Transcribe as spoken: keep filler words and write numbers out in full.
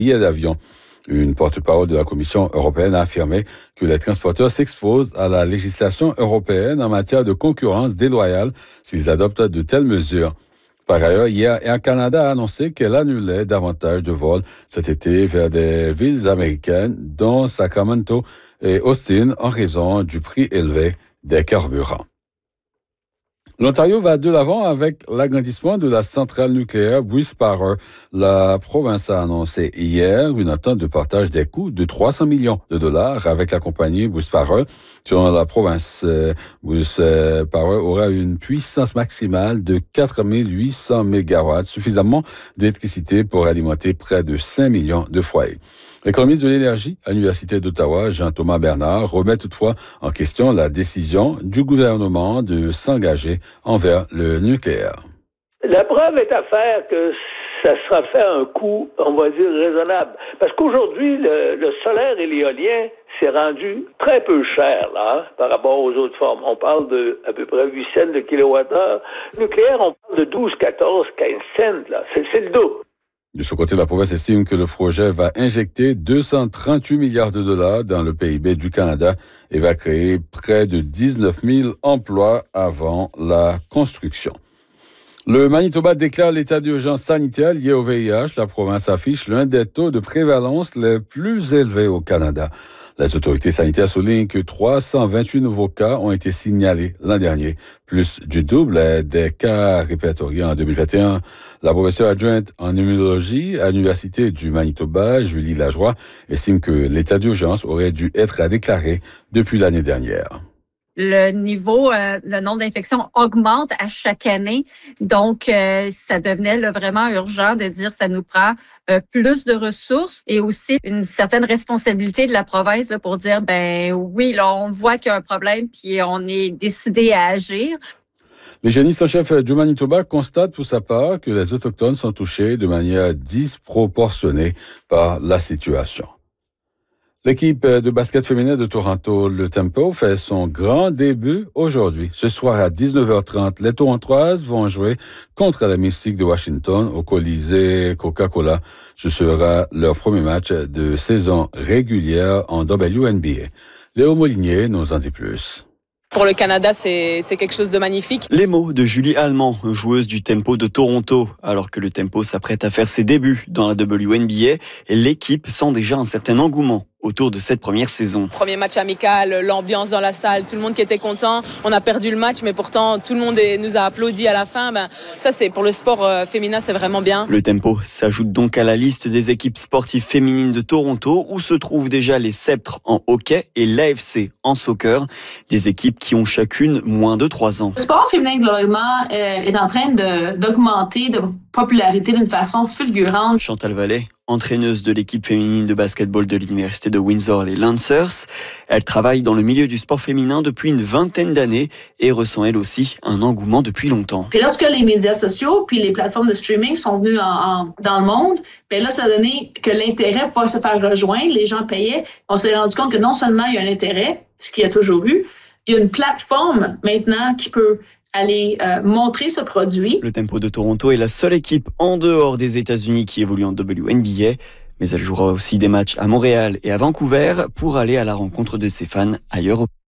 billets d'avion. Une porte-parole de la Commission européenne a affirmé que les transporteurs s'exposent à la législation européenne en matière de concurrence déloyale s'ils adoptent de telles mesures. Par ailleurs, hier, Air Canada a annoncé qu'elle annulait davantage de vols cet été vers des villes américaines, dont Sacramento et Austin, en raison du prix élevé des carburants. L'Ontario va de l'avant avec l'agrandissement de la centrale nucléaire Bruce Power. La province a annoncé hier une entente de partage des coûts de trois cents millions de dollars avec la compagnie Bruce Power. Selon la province, Bruce Power aura une puissance maximale de quatre mille huit cents mégawatts, suffisamment d'électricité pour alimenter près de cinq millions de foyers. L'économiste de l'énergie à l'Université d'Ottawa, Jean-Thomas Bernard, remet toutefois en question la décision du gouvernement de s'engager envers le nucléaire. La preuve est à faire que ça sera fait à un coût, on va dire, raisonnable. Parce qu'aujourd'hui, le, le solaire et l'éolien s'est rendu très peu cher là, hein, par rapport aux autres formes. On parle de à peu près huit cents de kilowattheure. Le nucléaire, on parle de douze, quatorze, quinze cents. Là. C'est, c'est le double. De ce côté, la province estime que le projet va injecter deux cent trente-huit milliards de dollars dans le P I B du Canada et va créer près de dix-neuf mille emplois avant la construction. Le Manitoba déclare l'état d'urgence sanitaire lié au V I H. La province affiche l'un des taux de prévalence les plus élevés au Canada. Les autorités sanitaires soulignent que trois cent vingt-huit nouveaux cas ont été signalés l'an dernier, plus du double des cas répertoriés en deux mille vingt et un. La professeure adjointe en immunologie à l'Université du Manitoba, Julie Lajoie, estime que l'état d'urgence aurait dû être déclaré depuis l'année dernière. Le niveau, euh, le nombre d'infections augmente à chaque année. Donc, euh, ça devenait là, vraiment urgent de dire que ça nous prend euh, plus de ressources et aussi une certaine responsabilité de la province là, pour dire, ben oui, là, on voit qu'il y a un problème puis on est décidé à agir. L'hygiéniste en chef du Manitoba constate pour sa part que les Autochtones sont touchés de manière disproportionnée par la situation. L'équipe de basket féminin de Toronto, le Tempo, fait son grand début aujourd'hui. Ce soir à dix-neuf heures trente, les Torontoises vont jouer contre les Mystics de Washington au Colisée Coca-Cola. Ce sera leur premier match de saison régulière en W N B A. Léo Molinier nous en dit plus. Pour le Canada, c'est, c'est quelque chose de magnifique. Les mots de Julie Allemand, joueuse du Tempo de Toronto. Alors que le Tempo s'apprête à faire ses débuts dans la W N B A, l'équipe sent déjà un certain engouement autour de cette première saison. Premier match amical, l'ambiance dans la salle, tout le monde qui était content. On a perdu le match, mais pourtant tout le monde est, nous a applaudi à la fin. Ben, ça, c'est pour le sport euh, féminin, c'est vraiment bien. Le Tempo s'ajoute donc à la liste des équipes sportives féminines de Toronto, où se trouvent déjà les Sceptres en hockey et l'A F C en soccer, des équipes qui ont chacune moins de trois ans. Le sport féminin globalement euh, est en train de, d'augmenter de popularité d'une façon fulgurante. Chantal Vallée, entraîneuse de l'équipe féminine de basketball de l'Université de Windsor, les Lancers. Elle travaille dans le milieu du sport féminin depuis une vingtaine d'années et ressent elle aussi un engouement depuis longtemps. Puis lorsque les médias sociaux puis les plateformes de streaming sont venues en, en, dans le monde, ben là, ça a donné que l'intérêt pour pouvoir se faire rejoindre, les gens payaient. On s'est rendu compte que non seulement il y a un intérêt, ce qu'il y a toujours eu, il y a une plateforme maintenant qui peut aller euh, montrer ce produit. Le Tempo de Toronto est la seule équipe en dehors des États-Unis qui évolue en W N B A, mais elle jouera aussi des matchs à Montréal et à Vancouver pour aller à la rencontre de ses fans ailleurs au